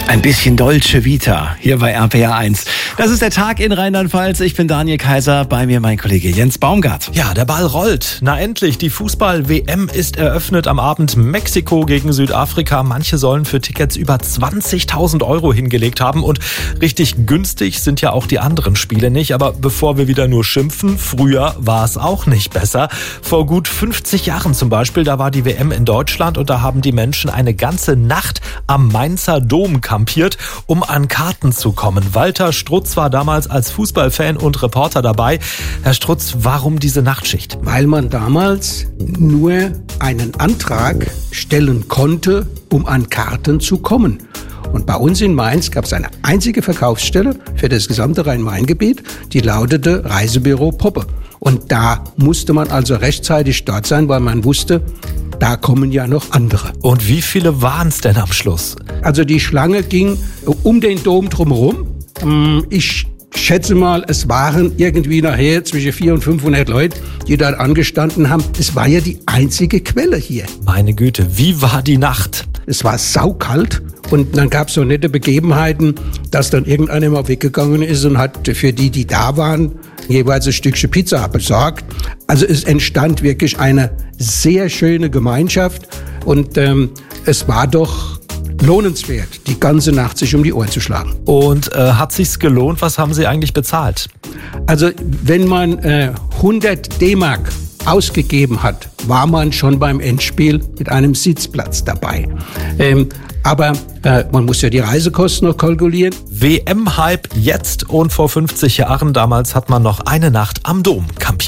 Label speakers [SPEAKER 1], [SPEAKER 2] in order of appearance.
[SPEAKER 1] Ein bisschen Dolce Vita hier bei RPR 1. Das ist der Tag in Rheinland-Pfalz. Ich bin Daniel Kaiser, bei mir mein Kollege Jens Baumgart.
[SPEAKER 2] Ja, der Ball rollt. Na endlich, die Fußball-WM ist eröffnet am Abend. Mexiko gegen Südafrika. Manche sollen für Tickets über 20.000 € hingelegt haben. Und richtig günstig sind ja auch die anderen Spiele nicht. Aber bevor wir wieder nur schimpfen, früher war es auch nicht besser. Vor gut 50 Jahren zum Beispiel, da war die WM in Deutschland und da haben die Menschen eine ganze Nacht am Mainzer Dom kampiert, um an Karten zu kommen. Walter Strutz war damals als Fußballfan und Reporter dabei. Herr Strutz, warum diese Nachtschicht?
[SPEAKER 3] Weil man damals nur einen Antrag stellen konnte, um an Karten zu kommen. Und bei uns in Mainz gab es eine einzige Verkaufsstelle für das gesamte Rhein-Main-Gebiet, die lautete Reisebüro Poppe. Und da musste man also rechtzeitig dort sein, weil man wusste, da kommen ja noch andere.
[SPEAKER 2] Und wie viele waren es denn am Schluss?
[SPEAKER 3] Also die Schlange ging um den Dom drumherum. Ich schätze mal, es waren irgendwie nachher zwischen 400 und 500 Leute, die dort angestanden haben. Es war ja die einzige Quelle hier.
[SPEAKER 2] Meine Güte, wie war die Nacht?
[SPEAKER 3] Es war saukalt und dann gab es so nette Begebenheiten, dass dann irgendeiner mal weggegangen ist und hat für die, die da waren, jeweils ein Stückchen Pizza besorgt. Also es entstand wirklich eine sehr schöne Gemeinschaft und es war doch lohnenswert, die ganze Nacht sich um die Ohren zu schlagen.
[SPEAKER 2] Und hat sich's gelohnt? Was haben Sie eigentlich bezahlt?
[SPEAKER 3] Also wenn man 100 D-Mark ausgegeben hat, war man schon beim Endspiel mit einem Sitzplatz dabei. Aber man muss ja die Reisekosten noch kalkulieren.
[SPEAKER 2] WM-Hype jetzt und vor 50 Jahren. Damals hat man noch eine Nacht am Dom kampiert.